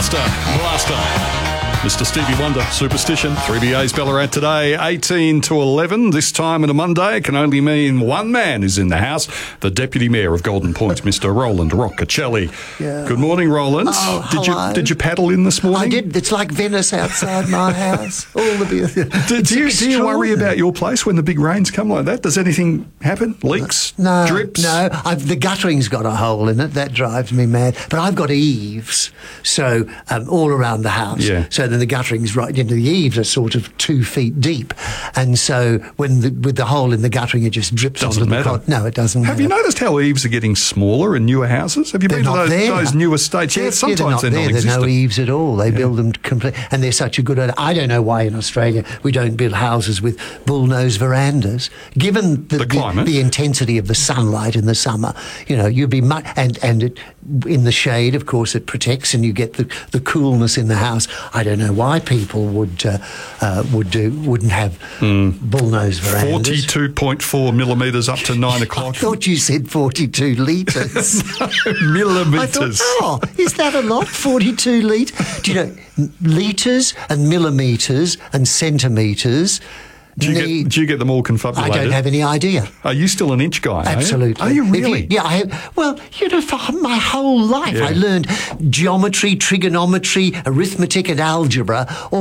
Blaster. Mr. Stevie Wonder, Superstition, 3BA's Ballarat today, 18 to 11. This time on a Monday, it can only mean one man is in the house, the Deputy Mayor of Golden Point, Mr. Roland Roccacelli. Yeah. Good morning, Roland. Oh, hello. Did you paddle in this morning? I did. It's like Venice outside my house. All the do you worry about your place when the big rains come like that? Does anything happen? Leaks? No, drips? No, the guttering's got a hole in it. That drives me mad. But I've got eaves, so all around the house. Yeah. So then the guttering's right into the eaves are sort of 2 feet deep, and so with the hole in the guttering, it just drips onto the cot. No, it doesn't. Have you noticed how eaves are getting smaller in newer houses? Have you been to those new estates? Yeah, sometimes they're not There's no eaves at all. They build them complete, and they're such a good. I don't know why in Australia we don't build houses with bullnose verandas. Given the climate, the intensity of the sunlight in the summer, you'd be in the shade. Of course, it protects, and you get the coolness in the house. I don't know why people wouldn't have bullnose verandas. 42.4 millimetres up to 9 o'clock. I thought you said 42 litres. No, millimetres. I thought, is that a lot? 42 litres? Do you know litres and millimetres and centimetres? Do you get them all confabulated? I don't have any idea. Are you still an inch guy? Absolutely. Are you really? I have. Well, for my whole life, I learned geometry, trigonometry, arithmetic, and algebra.